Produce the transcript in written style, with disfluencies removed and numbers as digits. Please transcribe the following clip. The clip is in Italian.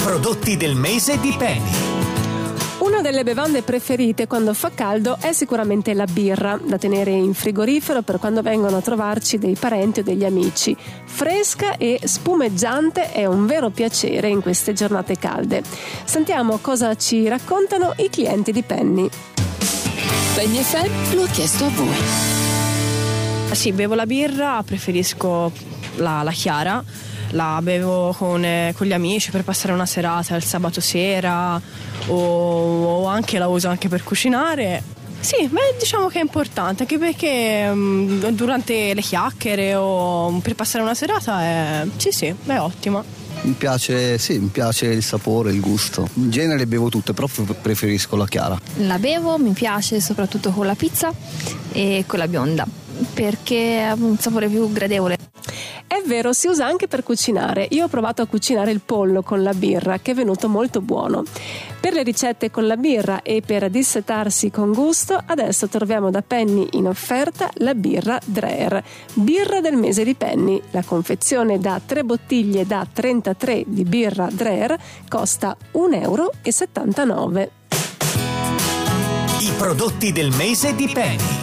prodotti del mese di Penny. Una delle bevande preferite quando fa caldo è sicuramente la birra, da tenere in frigorifero per quando vengono a trovarci dei parenti o degli amici. Fresca e spumeggiante è un vero piacere in queste giornate calde. Sentiamo cosa ci raccontano i clienti di Penny. Penny FM lo ha chiesto a voi. Sì, bevo la birra, preferisco la chiara. La bevo con gli amici per passare una serata il sabato sera o anche la uso anche per cucinare. Sì, diciamo che è importante, anche perché durante le chiacchiere o per passare una serata è ottima. Mi piace il sapore, il gusto. In genere bevo tutte, però preferisco la chiara. La bevo, mi piace soprattutto con la pizza e con la bionda, perché ha un sapore più gradevole. È vero, si usa anche per cucinare. Io ho provato a cucinare il pollo con la birra, che è venuto molto buono. Per le ricette con la birra e per dissetarsi con gusto, adesso troviamo da Penny in offerta la birra Dreher, birra del mese di Penny. La confezione da 3 bottiglie da 33 di birra Dreher costa €1,79. I prodotti del mese di Penny.